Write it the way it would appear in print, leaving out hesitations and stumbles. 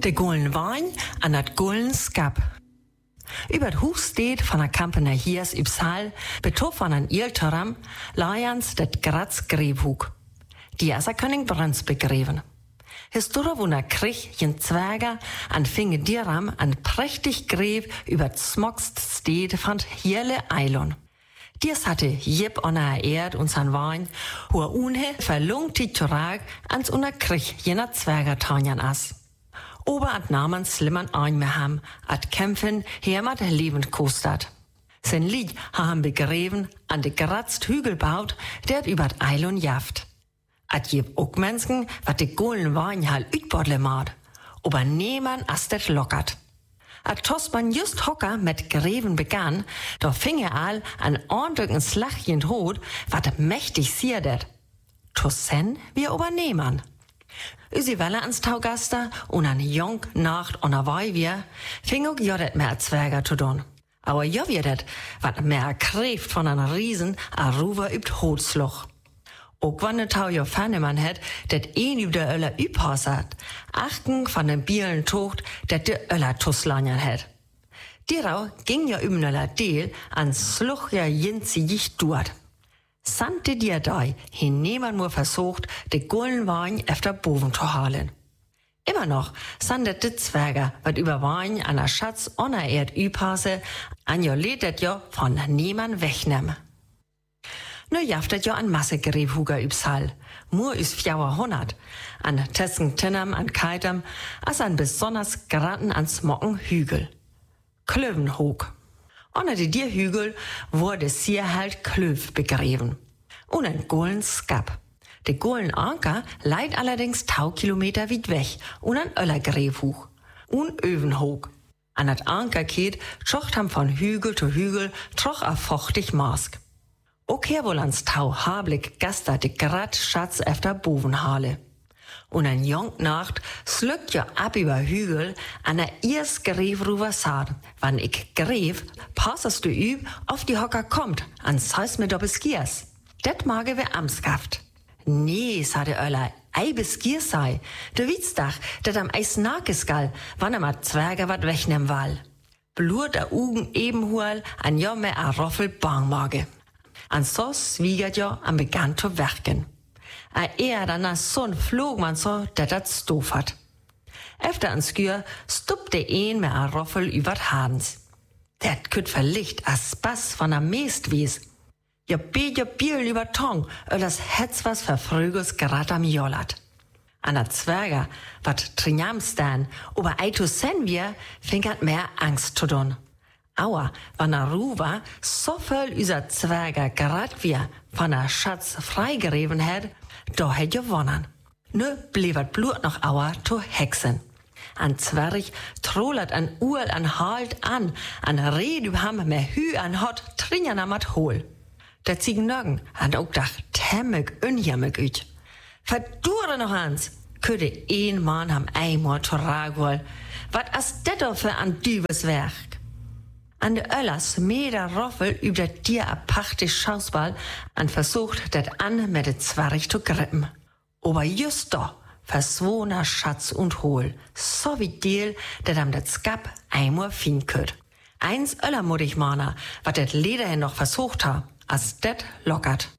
De Gullen Wein an dat Gullen Skap. Über d Hus steht von der Kampener Hiers Übsal, betof von an Ilteram, Lajans det Graz Grevhug. Die Asa König Bruns begräven. Historie wunder Krich jen Zwerger an Finge Diram an prächtig Grev über Smogst steht von Hierle Eilon. Dies hatte jeb onna Erd und san Wein, hua unhe verlungt die Turag ans unner Krich jener Zwerger Tanjan as. Ober at Namen slimmern ein mehr ham, at kämpfen hermat lebend kostat. Sein Lied haben begräven an de geratzt Hügel baut, der über Eilon jaft. At jeb ook Menschen, wat de Gullen Wein hal ütbordle maat, ober niemand as det lockert. At Tosman just hocker mit Greven begann, da fing all an ordentlichen Slachchen tot, wat mächtig sierdet. Tossen wir übernehmen. Usi Welle ans Taugaster und an Jong Nacht on a Wei wir, fing auch jodet mehr Zwerger zu tun. Aber jo wird wat mehr Kräft von an Riesen a Ruwer übt Hotsloch. Ook wann Tau jo Fannemann het, dat üb der Öller übhassert, achten von den Bielen tocht, dat der Öller Tuslanjan het. Dirau ging ja Öller Deel an Sluch ja jinzi jicht duat. Sante dir dei, hineman nur versucht, de Gullen Wein efter Boven zu halen. Immer noch sandet de Zwerger, wat über Wein an der Schatz onna Erd übhasse, an jo ledet jo von niemand wegnehmen. Nu jaftet jo an Masse Grevhuger übsal. Mur is 400. An Tessen Tinnam an Keitem, as an besonders geraten an Smocken Hügel. Klövenhoog. Ohne die Hügel wurde sie halt Klöv begräben. Und ein Gullen Skap. De Gullen Anker leiht allerdings 1000 Kilometer weit weg und an Öller Grevhug. Und Övenhoog. An dat Ankerket schocht ham von Hügel zu Hügel troch a fochtig Mask. Okay, wohl ans Tau hablig Gaster de grad Schatz efter Bovenhale. Und ein Jong Nacht slückt jo ab über Hügel an der irs Grev Ruversad. Wann ich Grev, passest du üb, auf die Hocker kommt, ans Haus mit Dobeskiers. Det mage wir amskaft. Nee, sagte Öller, ei beskiers sei. Du wietst dach, dat am Eis nakeskall, wann am Zwerger wat wegnehm wall. Blut a Ugen ebenhual, an jo me a Roffel bangmage. An so swiegert jo am begann zu werken. A dann Sonn flog man so, dat dat stof hat. Efter an Skür stuppte mit a Roffel übert Hadens. Dat küt verlicht a Spass von a Meest wies. Jo biel über Tong, das hetz was verfrügels grad am Jollat. An a Zwerger, wat Trinjamstan, ober Eito sen wir, fingert mehr Angst zu tun. Aua, wann a Ruwa so viel üser Zwerger grad wir von a Schatz freigereven hat, da hätt jo wonnen. Nö bliebert Blut noch Aua to Hexen. An Zwerg trollert an Uhl an Halt an Red ham mehr Hü an Hot Trinjan amat hol. Der Ziegennögen an auch dach temmig unjämmig üt. Verdure noch ans, köde een Mann ham einmal Toragol. Wat as detto für an Dübes Werk? An de Öllers meder Roffel übt der Tier apachte Schausball an versucht dat an mit de Zwerg zu grippen. Aber just da verswohner Schatz und Hohl, so wie Deel, dat am det Skap einmal fin köt. Eins Öllermutig Mana, wat det Lederhin noch versucht ha, as det lockert.